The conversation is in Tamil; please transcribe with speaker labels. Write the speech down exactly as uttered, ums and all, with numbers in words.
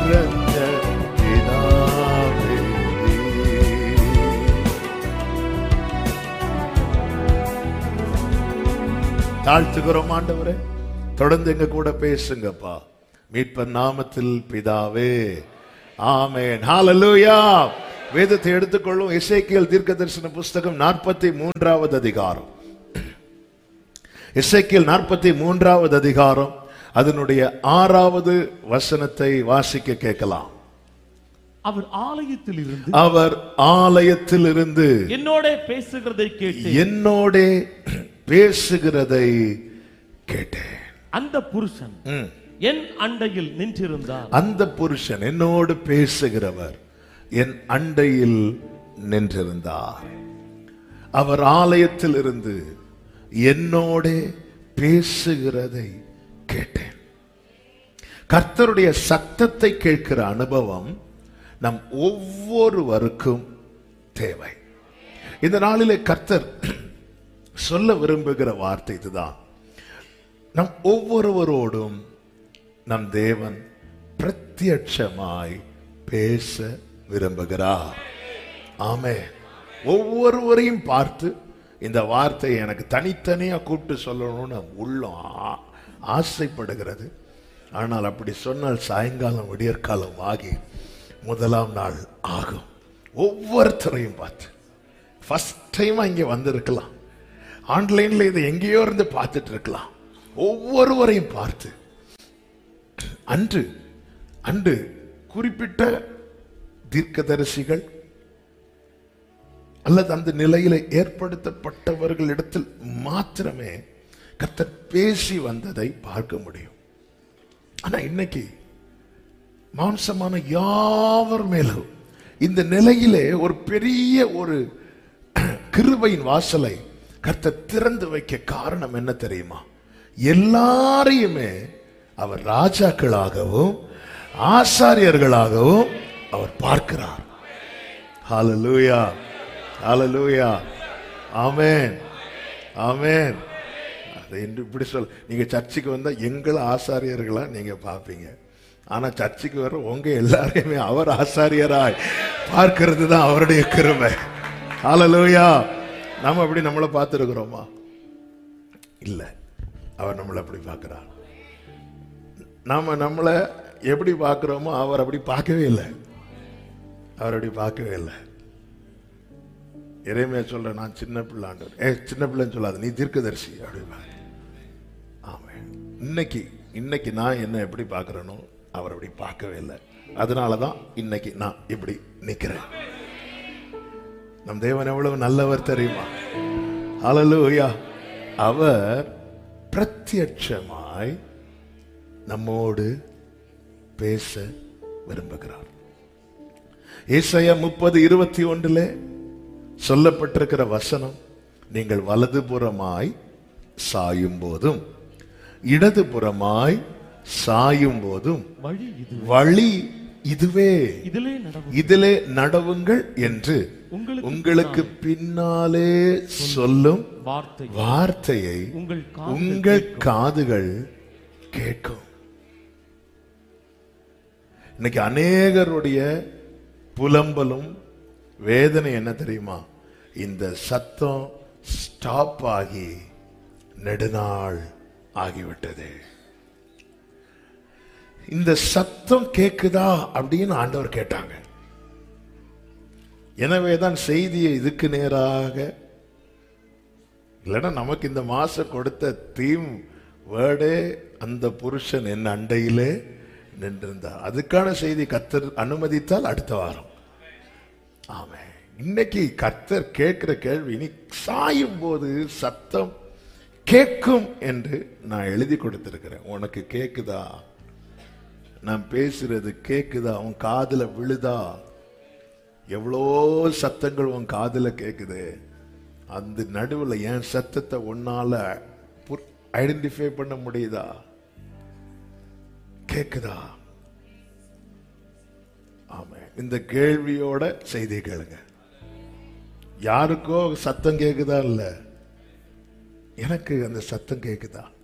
Speaker 1: நிறைஞ்ச பிதாவே. தாழ்த்துகிறோம் ஆண்டவரே, தொடர்ந்து எங்க கூட பேசுங்கப்பா. மீட்பர் நாமத்தில் பிதாவே, ஆமென். ஹல்லேலூயா. வேதத்தை எடுத்துக்கொள்ளும். எசேக்கியேல் தீர்க்கதரிசன புஸ்தகம் நாற்பத்தி மூன்றாவது அதிகாரம். எசேக்கியேல் நாற்பத்தி மூன்றாவது அதிகாரம், அதனுடைய ஆறாவது வசனத்தை வாசிக்க கேட்கலாம்.
Speaker 2: அவர் ஆலயத்தில் இருந்து
Speaker 1: அவர் ஆலயத்தில் இருந்து
Speaker 2: என்னோட பேசுகிறதை கேட்டேன்.
Speaker 1: என்னோட பேசுகிறதை கேட்டேன்.
Speaker 2: அந்த புருஷன் என் அண்டையில் நின்றிருந்தார்.
Speaker 1: அந்த புருஷன், என்னோடு பேசுகிறவர், என் அண்டையில் நின்றிருந்தார். அவர் ஆலயத்தில் இருந்து என்னோட பேசுகிறதை கேட்டேன். கர்த்தருடைய சத்தத்தை கேட்கிற அனுபவம் நம் ஒவ்வொருவருக்கும் தேவை. இந்த நாளிலே கர்த்தர் சொல்ல விரும்புகிற வார்த்தை இதுதான். நம் ஒவ்வொருவரோடும் நம் தேவன் பிரத்யட்சமாய் பேச விரும்புகிறார். ஆமென். ஒவ்வொருவரையும் பார்த்து இந்த வார்த்தையை எனக்கு தனித்தனியா கூப்பிட்டு சொல்லணும்னு உள்ளம் ஆசைப்படுகிறது. ஆனால் அப்படி சொன்னால் சாயங்காலம் விடியற்காலம் ஆகி முதலாம் நாள் ஆகும். ஒவ்வொருத்தரையும் பார்த்து ஃபர்ஸ்ட் டைமா இங்க வந்திருக்கலாம், ஆன்லைன்ல இதை எங்கேயோ இருந்து பார்த்துட்டு இருக்கலாம். ஒவ்வொருவரையும் பார்த்து அன்று அன்று குறிப்பிட்ட தீர்க்கதரிசிகள் அல்லது அந்த நிலையில ஏற்படுத்தப்பட்டவர்களிடத்தில் மாத்திரமே கர்த்தர் பேசி வந்ததை பார்க்க முடியும். ஆனா இன்னைக்கு மாம்சமான யாவர் மேலும் இந்த நிலையிலே ஒரு பெரிய ஒரு கிருபையின் வாசலை கர்த்தர் திறந்து வைக்க காரணம் என்ன தெரியுமா? எல்லாரையுமே அவர் ராஜாக்களாகவும் ஆசாரியர்களாகவும் அவர் பார்க்கிறார். ஹல்லேலூயா, ஹல்லேலூயா, ஆமென், ஆமென். அதை இப்படி சொல். நீங்க சர்ச்சுக்கு வந்தா எங்களை ஆசாரியர்களா நீங்க பார்ப்பீங்க. ஆனா சர்ச்சுக்கு வர உங்க எல்லாரையுமே அவர் ஆசாரியராய் பார்க்கிறது தான் அவருடைய கிருபை. ஹல்லேலூயா. நாம அப்படி நம்மளை பார்த்துருக்கிறோமா? இல்ல, அவர் நம்மளை அப்படி பார்க்கிறார். நாம நம்மளை எப்படி பார்க்கிறோமோ அவர் அப்படி பார்க்கவே இல்லை. அவர் அப்படி பார்க்கவே இல்லை. இறைமையா சொல்ற, நான் சின்ன பிள்ளை ஆண்டவர். ஏ சின்ன பிள்ளைன்னு சொல்லாது, நீ தீர்க்கதரிசி அப்படி. ஆமென். இன்னைக்கு இன்னைக்கு நான் என்ன எப்படி பார்க்கிறேனோ அவர் அப்படி பார்க்கவே இல்லை. அதனாலதான் இன்னைக்கு நான் இப்படி நிக்கிறேன். நம் தேவன் எவ்வளவு நல்லவர் தெரியுமா? ஹல்லேலூயா. அவர் பிரத்யட்சமாய் நம்மோடு பேச விரும்புகிறார். ஏசாயா முப்பது இருபத்தி ஒன்றிலே சொல்லப்பட்டிருக்கிற வசனம், நீங்கள் வலதுபுறமாய் சாயும் போதும் இடதுபுறமாய் சாயும் போதும் வழி இதுவே, இதிலே நடவுங்கள் என்று உங்களுக்கு பின்னாலே சொல்லும் வார்த்தையை உங்கள் காதுகள் கேட்கும். இன்னைக்கு அநேகருடைய புலம்பலும் வேதனை என்ன தெரியுமா? இந்த சத்தம் ஸ்டாப் ஆகி நெடுநாள் ஆகிவிட்டது. இந்த சத்தம் கேக்குதா அப்படின்னு ஆண்டவர் கேட்டாங்க. எனவேதான் செய்தியை இதுக்கு நேராக, இல்லைன்னா நமக்கு இந்த மாசம் கொடுத்த தீம் வேர்டே அந்த புருஷன் என் அண்டையிலே நின்றிருந்தார். அதுக்கான செய்தி கர்த்தர் அனுமதித்தால் அடுத்த வாரம். ஆமே. இன்னைக்கு கர்த்தர் கேட்கிற கேள்வி, நீ சாயும் போது சத்தம் கேட்கும் என்று நான் எழுதி கொடுத்திருக்கிறேன். உனக்கு கேக்குதா? நான் பேசுறது கேக்குதா? உன் காதுல விழுதா? எவ்வளோ சத்தங்கள் உன் காதுல கேக்குது. அந்த நடுவில் என் சத்தத்தை உன்னால ஐடென்டிஃபை பண்ண முடியுதா? கேக்குதா? ஆமா. இந்த கேள்வியோட செய்தி கேளுங்க. யாருக்கோ சத்தம் கேக்குதா? இல்ல, எனக்கு அந்த சத்தம் கேக்குதா?